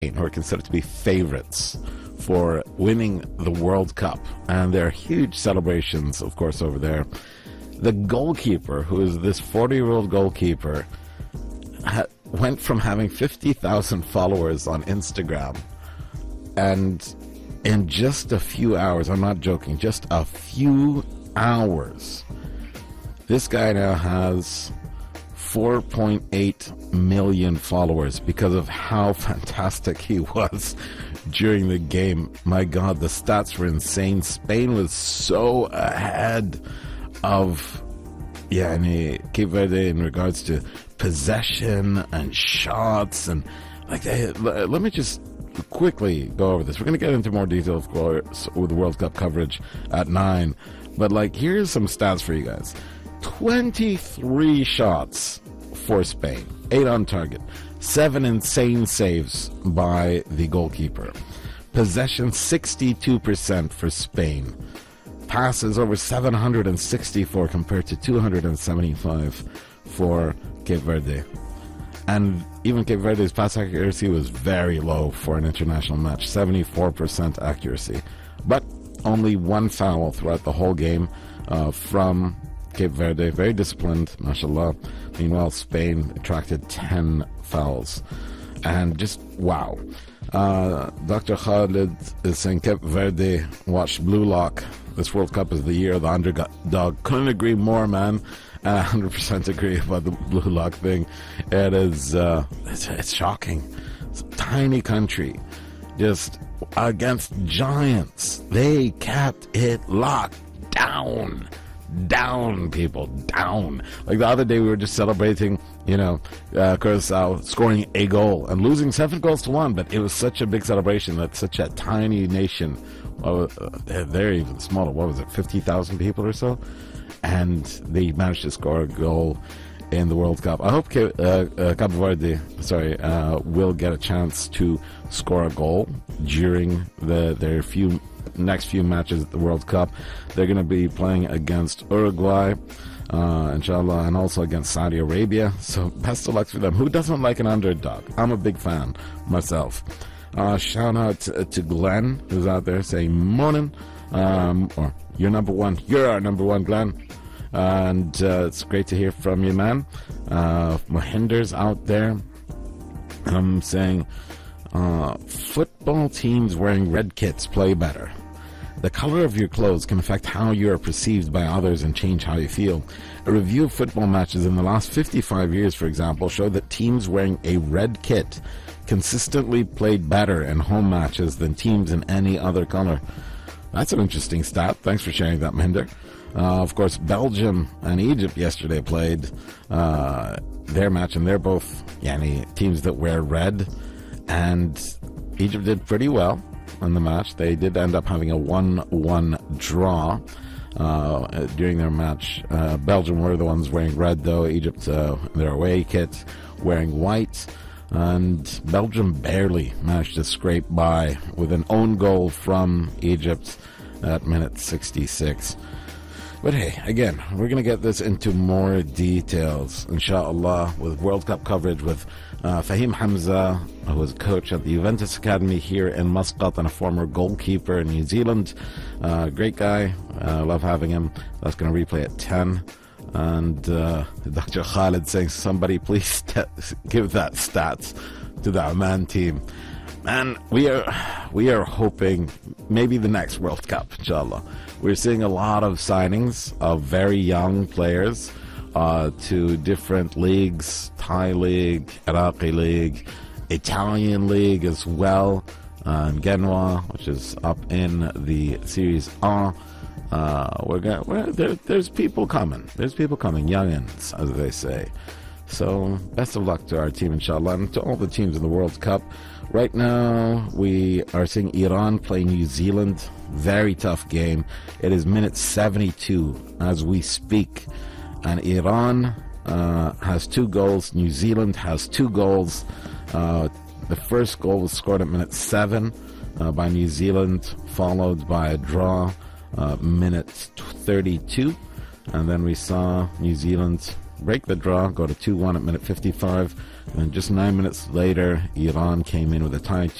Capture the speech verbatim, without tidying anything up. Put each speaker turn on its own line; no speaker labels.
who are considered to be favorites for winning the World Cup. And there are huge celebrations, of course, over there. The goalkeeper, who is this forty-year-old goalkeeper, ha- went from having fifty thousand followers on Instagram, and in just a few hours, I'm not joking, just a few hours, this guy now has four point eight million followers because of how fantastic he was during the game. My God, the stats were insane. Spain was so ahead of yeah, and Cape Verde in regards to possession and shots and like they, let me just quickly go over this. We're going to get into more detail, of course, with the World Cup coverage at nine. But like, here's some stats for you guys: twenty-three shots for Spain, eight on target, seven insane saves by the goalkeeper. Possession sixty-two percent for Spain. Passes over seven hundred sixty-four compared to two hundred seventy-five for Cape Verde. And even Cape Verde's pass accuracy was very low for an international match, seventy-four percent accuracy. But only one foul throughout the whole game uh, from Cape Verde. Very disciplined, mashallah. Meanwhile, Spain attracted ten fouls. And just, wow. Uh, Doctor Khalid is saying Cape Verde watched Blue Lock. This World Cup is the year of the underdog. Couldn't agree more, man. I one hundred percent agree about the Blue Lock thing. It is, uh, it's, it's shocking. It's a tiny country, just against giants. They kept it locked down. Down, people, down. Like the other day, we were just celebrating, you know, uh, Curacao scoring a goal and losing seven goals to one. But it was such a big celebration that such a tiny nation, uh, they're even smaller. What was it, fifty thousand people or so? And they managed to score a goal in the World Cup. I hope Cape, uh, uh, Cabo Verde, sorry, uh, will get a chance to score a goal during the their few next few matches at the World Cup. They're going to be playing against Uruguay, uh, inshallah, and also against Saudi Arabia. So best of luck for them. Who doesn't like an underdog? I'm a big fan myself. Uh, shout out to, to Glenn, who's out there saying morning, um, or you're number one. You're our number one, Glenn. And uh, it's great to hear from you, man. Uh, Mohinder's out there. I'm saying uh, football teams wearing red kits play better. The color of your clothes can affect how you are perceived by others and change how you feel. A review of football matches in the last fifty-five years, for example, showed that teams wearing a red kit consistently played better in home matches than teams in any other color. That's an interesting stat. Thanks for sharing that, Mohinder. Uh, of course, Belgium and Egypt yesterday played uh, their match, and they're both yani, teams that wear red. And Egypt did pretty well in the match. They did end up having a one one draw uh, during their match. Uh, Belgium were the ones wearing red, though. Egypt, uh, their away kit, wearing white. And Belgium barely managed to scrape by with an own goal from Egypt at minute sixty-six. But hey, again, we're going to get this into more details, inshallah, with World Cup coverage with uh, Fahim Hamza, who was a coach at the Juventus Academy here in Muscat and a former goalkeeper in New Zealand. Uh, great guy. Uh, love having him. That's going to replay at ten. And uh, Doctor Khalid saying, somebody please st- give that stats to the Oman team. Man, we are we are hoping maybe the next World Cup, inshallah. We're seeing a lot of signings of very young players uh, to different leagues, Thai League, Iraqi League, Italian League as well, uh, and Genoa, which is up in the Series A. Uh, we're gonna, we're, there, there's people coming. There's people coming, youngins, as they say. So, best of luck to our team, inshallah, and to all the teams in the World Cup. Right now, we are seeing Iran play New Zealand. Very tough game. It is minute seventy-two as we speak. And Iran uh, has two goals. New Zealand has two goals. Uh, the first goal was scored at minute seven uh, by New Zealand, followed by a draw, uh, minute thirty-two. And then we saw New Zealand break the draw, go to two one at minute fifty-five. And just nine minutes later, Iran came in with a tie